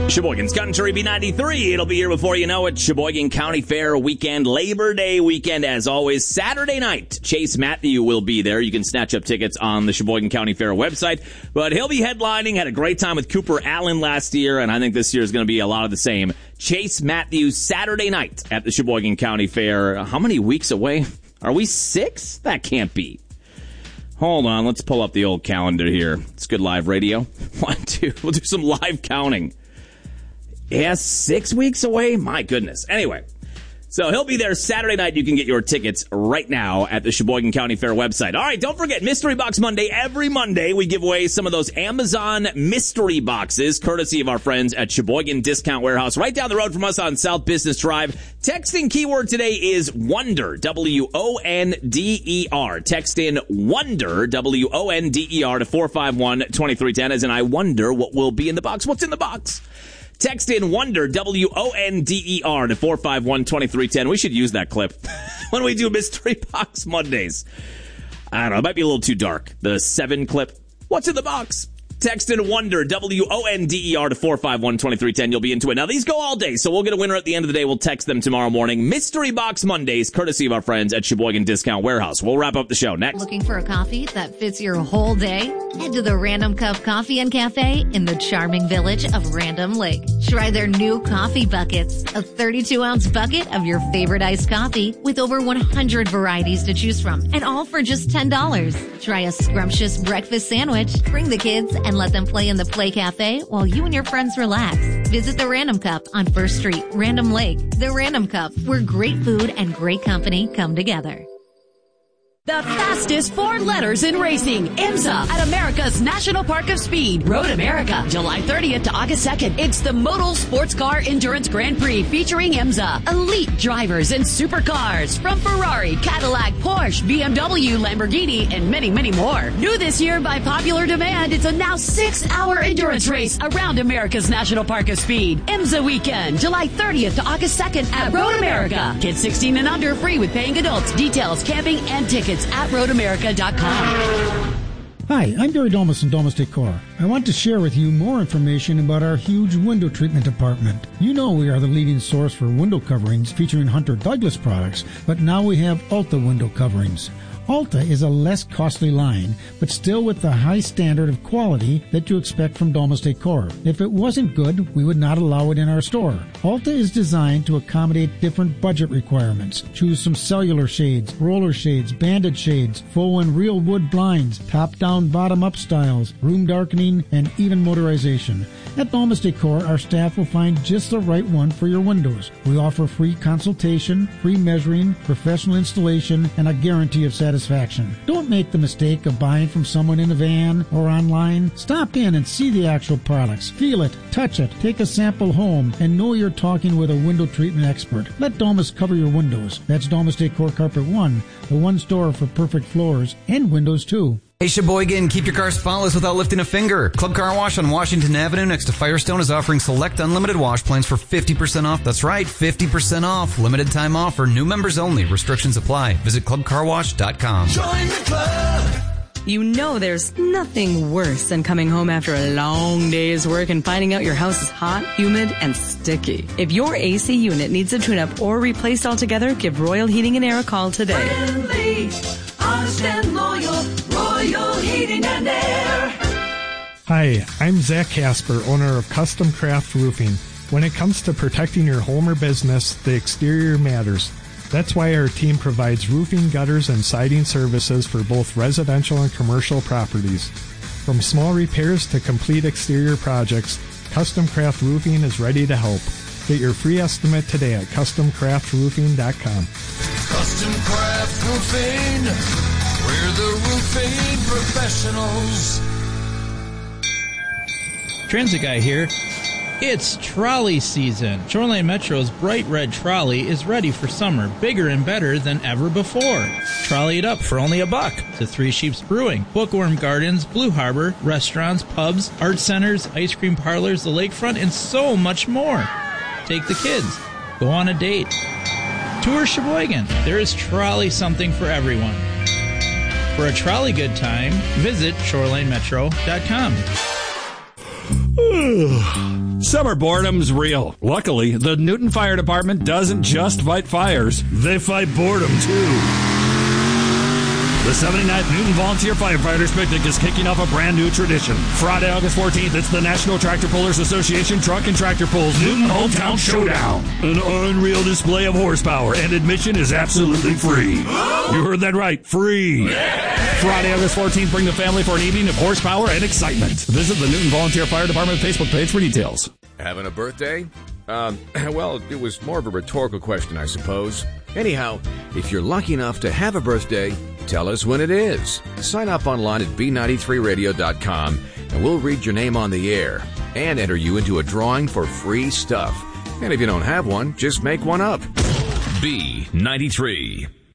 Sheboygan's Country B93. It'll be here before you know it. Sheboygan County Fair weekend, Labor Day weekend, as always. Saturday night, Chase Matthew will be there. You can snatch up tickets on the Sheboygan County Fair website. But he'll be headlining. Had a great time with Cooper Allen last year, and I think this year is going to be a lot of the same. Chase Matthew, Saturday night at the Sheboygan County Fair. How many weeks away? Are we 6? That can't be. Hold on, let's pull up the old calendar here. It's good live radio. 1, 2, we'll do some live counting. Yeah, 6 weeks away? My goodness. Anyway, so he'll be there Saturday night. You can get your tickets right now at the Sheboygan County Fair website. All right, don't forget, Mystery Box Monday. Every Monday, we give away some of those Amazon mystery boxes, courtesy of our friends at Sheboygan Discount Warehouse, right down the road from us on South Business Drive. Texting keyword today is WONDER, WONDER. Text in WONDER, WONDER to 451-2310, as in I wonder what will be in the box. What's in the box? Text in WONDER, WONDER to 451-2310. We should use that clip when we do Mystery Box Mondays. I don't know, it might be a little too dark. The 7 clip. What's in the box? Text in WONDER, WONDER to 451-2310. You'll be into it. Now, these go all day, so we'll get a winner at the end of the day. We'll text them tomorrow morning. Mystery Box Mondays, courtesy of our friends at Sheboygan Discount Warehouse. We'll wrap up the show next. Looking for a coffee that fits your whole day? Head to the Random Cup Coffee and Cafe in the charming village of Random Lake. Try their new coffee buckets, a 32-ounce bucket of your favorite iced coffee with over 100 varieties to choose from, and all for just $10. Try a scrumptious breakfast sandwich. Bring the kids and let them play in the Play Cafe while you and your friends relax. Visit the Random Cup on 1st Street, Random Lake. The Random Cup, where great food and great company come together. The fastest 4 letters in racing, IMSA, at America's National Park of Speed, Road America, July 30th to August 2nd. It's the Modal Sports Car Endurance Grand Prix featuring IMSA. Elite drivers and supercars from Ferrari, Cadillac, Porsche, BMW, Lamborghini, and many, many more. New this year by popular demand, it's a now 6-hour endurance race around America's National Park of Speed. IMSA weekend, July 30th to August 2nd at Road America. Kids 16 and under, free with paying adults. Details, camping, and tickets at roadamerica.com. Hi, I'm Gary Domas from Domas Decor. I want to share with you more information about our huge window treatment department. You know we are the leading source for window coverings featuring Hunter Douglas products, but now we have Alta window coverings. Alta is a less costly line, but still with the high standard of quality that you expect from Domas Decor. If it wasn't good, we would not allow it in our store. Alta is designed to accommodate different budget requirements. Choose some cellular shades, roller shades, banded shades, faux and real wood blinds, top-down, bottom-up styles, room darkening, and even motorization. At Domas Decor, our staff will find just the right one for your windows. We offer free consultation, free measuring, professional installation, and a guarantee of satisfaction. Don't make the mistake of buying from someone in a van or online. Stop in and see the actual products. Feel it, touch it, take a sample home, and know you're talking with a window treatment expert. Let Domas cover your windows. That's Domas Decor Carpet One, the one store for perfect floors and windows too. Hey Sheboygan, keep your car spotless without lifting a finger. Club Car Wash on Washington Avenue next to Firestone is offering select unlimited wash plans for 50% off. That's right, 50% off. Limited time offer, new members only. Restrictions apply. Visit clubcarwash.com. Join the club. You know there's nothing worse than coming home after a long day's work and finding out your house is hot, humid, and sticky. If your AC unit needs a tune-up or replaced altogether, give Royal Heating and Air a call today. Friendly, honest and loyal, Royal Heating and Air. Hi, I'm Zach Casper, owner of Custom Craft Roofing. When it comes to protecting your home or business, the exterior matters. That's why our team provides roofing, gutters, and siding services for both residential and commercial properties. From small repairs to complete exterior projects, Custom Craft Roofing is ready to help. Get your free estimate today at CustomCraftRoofing.com. Custom Craft Roofing, we're the roofing professionals. Transit Guy here. It's trolley season. Shoreline Metro's bright red trolley is ready for summer, bigger and better than ever before. Trolley it up for only $1 to Three Sheeps Brewing, Bookworm Gardens, Blue Harbor, restaurants, pubs, art centers, ice cream parlors, the lakefront, and so much more. Take the kids. Go on a date. Tour Sheboygan. There is trolley something for everyone. For a trolley good time, visit ShorelineMetro.com. Summer boredom's real. Luckily, the Newton Fire Department doesn't just fight fires. They fight boredom, too. The 79th Newton Volunteer Firefighters Picnic is kicking off a brand new tradition. Friday, August 14th, it's the National Tractor Pullers Association Truck and Tractor Pulls Newton Hometown Showdown. An unreal display of horsepower, and admission is absolutely free. You heard that right, free. Friday, August 14th, bring the family for an evening of horsepower and excitement. Visit the Newton Volunteer Fire Department Facebook page for details. Having a birthday? Well, it was more of a rhetorical question, I suppose. Anyhow, if you're lucky enough to have a birthday, tell us when it is. Sign up online at B93radio.com and we'll read your name on the air and enter you into a drawing for free stuff. And if you don't have one, just make one up. B93.